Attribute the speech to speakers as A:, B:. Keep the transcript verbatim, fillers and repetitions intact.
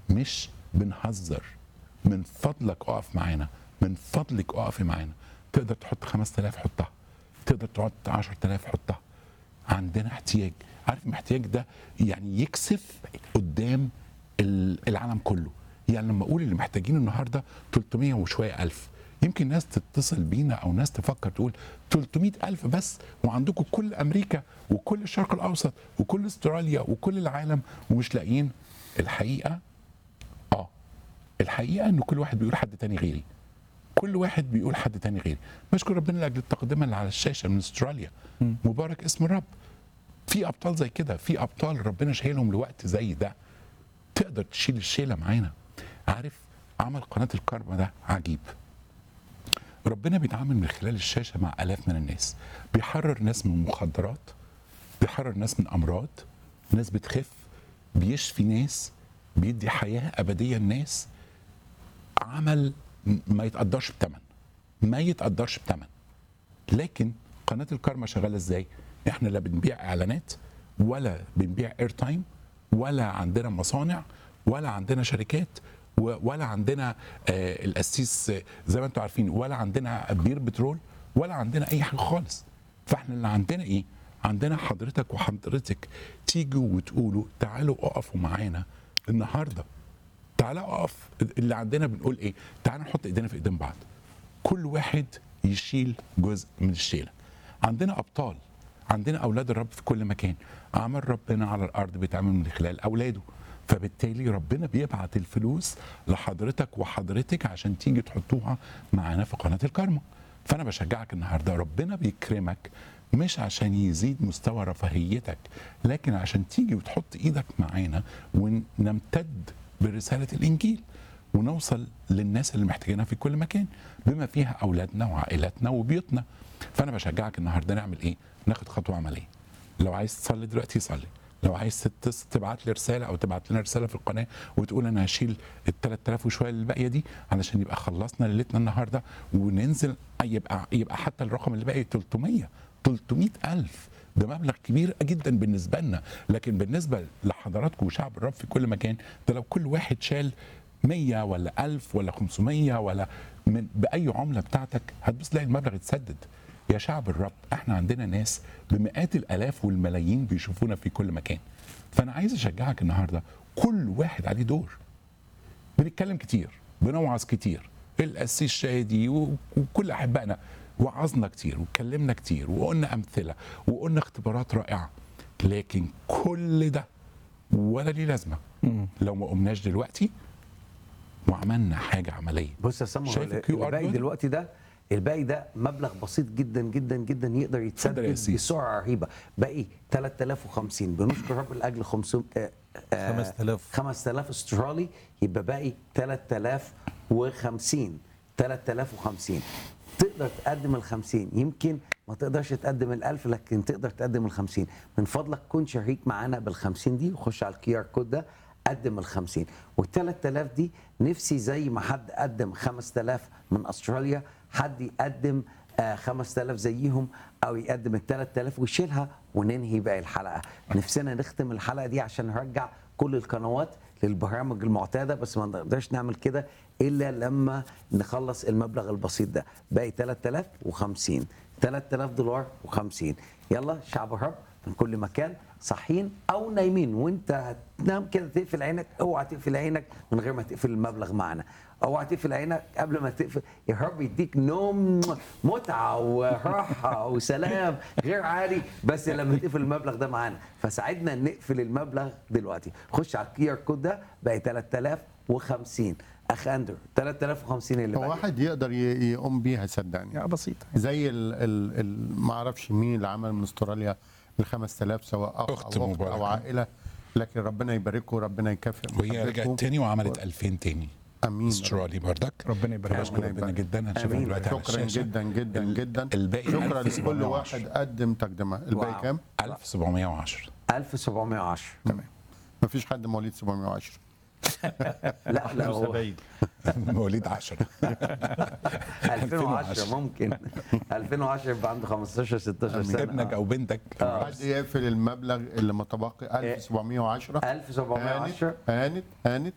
A: مش بنهزر. من فضلك اقف معانا، من فضلك اقفي معانا. تقدر تحط خمسة آلاف حطها، تقدر تحط عشرة آلاف حطها. عندنا احتياج، عارف الاحتياج ده يعني يكسف قدام العالم كله. يعني لما اقول اللي محتاجين النهارده ثلاثمية وشويه الف، يمكن ناس تتصل بينا او ناس تفكر تقول ثلاثمية الف بس وعندكم كل امريكا وكل الشرق الاوسط وكل استراليا وكل العالم ومش لاقيين. الحقيقه اه الحقيقه ان كل واحد بيقول حد تاني غيري، كل واحد بيقول حد تاني غيري. بشكر ربنا لاجل التقدمه اللي على الشاشه من استراليا، مبارك اسم الرب. في ابطال زي كده، في ابطال ربنا شايلهم لوقت زي ده. تقدر تشيل الشيله معانا. عارف عمل قناه الكارما ده عجيب. ربنا بيتعامل من خلال الشاشه مع الاف من الناس، بيحرر ناس من مخدرات، بيحرر ناس من امراض، ناس بتخف، بيشفي ناس، بيدي حياه ابديه لناس. عمل ما يتقدرش بثمن، ما يتقدرش بثمن. لكن قناه الكارما شغاله ازاي؟ احنا لا بنبيع اعلانات ولا بنبيع اير تايم ولا عندنا مصانع ولا عندنا شركات ولا عندنا آه القسيس زي ما انتم عارفين، ولا عندنا بير بترول ولا عندنا اي حاجه خالص. فاحنا اللي عندنا ايه؟ عندنا حضرتك وحضرتك تيجوا وتقولوا تعالوا اقفوا معانا النهارده. تعالوا اقف. اللي عندنا بنقول ايه؟ تعالوا نحط ايدينا في ايدين بعض، كل واحد يشيل جزء من الشيله. عندنا ابطال، عندنا اولاد الرب في كل مكان. عمل ربنا على الارض بيتعمل من خلال اولاده، فبالتالي ربنا بيبعت الفلوس لحضرتك وحضرتك عشان تيجي تحطوها معانا في قناه الكارما. فانا بشجعك النهارده، ربنا بيكرمك مش عشان يزيد مستوى رفاهيتك، لكن عشان تيجي وتحط ايدك معانا ونمتد برساله الانجيل ونوصل للناس اللي محتاجينها في كل مكان، بما فيها اولادنا وعائلاتنا وبيوتنا. فانا بشجعك النهارده نعمل ايه؟ ناخد خطوه عمليه. لو عايز تصلي دلوقتي صلي، لو عايز تبعت لي رساله او تبعت لنا رساله في القناه وتقول انا هشيل ال ثلاثة آلاف وشويه اللي الباقيه دي علشان يبقى خلصنا ليلتنا النهارده وننزل، يبقى يبقى حتى الرقم اللي باقي ثلاثمية ثلاثمية الف. ده مبلغ كبير جدا بالنسبه لنا، لكن بالنسبه لحضراتكم وشعب الرب في كل مكان، ده لو كل واحد شال مية ولا ألف ولا خمسمية ولا من باي عمله بتاعتك، هتبص تلاقي المبلغ اتسدد. يا شعب الرب، احنا عندنا ناس بمئات الالاف والملايين بيشوفونا في كل مكان. فانا عايز اشجعك النهارده، كل واحد عليه دور. بنتكلم كتير، بنوعظ كتير، القسيس شادي وكل احبائنا وعظنا كتير واتكلمنا كتير وقلنا امثله وقلنا اختبارات رائعه، لكن كل ده ولا ليه لازمه لو ما قمناش دلوقتي وعملنا حاجه عمليه.
B: بص يا سامو، الباقي دلوقتي ده الباقي ده مبلغ بسيط جدا جدا جدا يقدر يتسدد بسرعه رهيبه. باقي ثلاثة آلاف وخمسين. بنشكر رب لاجل خمسمية
C: خمسة آلاف
B: خمسة آلاف استرالي، يبقى باقي ثلاثة آلاف وخمسين. ثلاثة آلاف وخمسين تقدر تقدم ال خمسين، يمكن ما تقدرش تقدم ال ألف لكن تقدر تقدم ال خمسين. من فضلك كن شريك معانا بال خمسين دي، وخش على الكي ار كود ده قدم ال خمسين. وال ثلاثة آلاف دي نفسي زي ما حد قدم خمسة آلاف من استراليا حد يقدم آه خمسة آلاف زيهم، او يقدم ال ثلاثة آلاف ويشيلها وننهي باقي الحلقه. نفسنا نختم الحلقه دي عشان نرجع كل القنوات للبرامج المعتاده، بس ما نقدرش نعمل كده الا لما نخلص المبلغ البسيط ده. باقي ثلاثة آلاف وخمسين، ثلاثة آلاف دولار وخمسين. يلا شعب الرب من كل مكان، صاحيين او نايمين وانت هتنام كده تقفل عينك، اوعى تقفل عينك من غير ما تقفل المبلغ معنا. اوعى تقفل عينك قبل ما تقفل. يا رب يديك نوم متعه وراحه وسلام غير عادي بس لما تقفل المبلغ ده معانا. فساعدنا نقفل المبلغ دلوقتي. خش على الكي ار كود ده، باقي ثلاثة آلاف وخمسين. اخ اندرو، ثلاثة آلاف وخمسين اللي
D: هو واحد يقدر يقوم بيها صدقني،
C: بسيطه
D: زي ال ال ال ما اعرفش مين اللي عمل من استراليا ال خمسة آلاف، سواء اخ
A: أخت
D: او اخت او عائله، لكن ربنا يباركه وربنا يكافئ.
A: وهي رجعت تاني وعملت ألفين تاني.
D: امين.
A: استرالي بردك.
C: ربنا يبارك.
A: بشكر ربنا جدا. هنشوفها دلوقتي على
D: شكرا
A: الشاشه.
D: جدا جدا جدا.
A: الباقي
D: شكرا لكل واحد قدم تقدمه. الباقي كام؟
A: ألف وسبعمية وعشرة.
B: ألف وسبعمية وعشرة.
D: تمام. مفيش حد مواليد سبعمية وعشرة.
B: لا لا هو
A: مواليد عشرة.
B: ألفين وعشرة ممكن. ألفين وعشرة يبقى عنده خمستاشر ستاشر سنه.
A: ابنك او بنتك.
D: حد يقفل المبلغ اللي متبقي ألف وسبعمية وعشرة.
B: ألف وسبعمية وعشرة
D: هانت هانت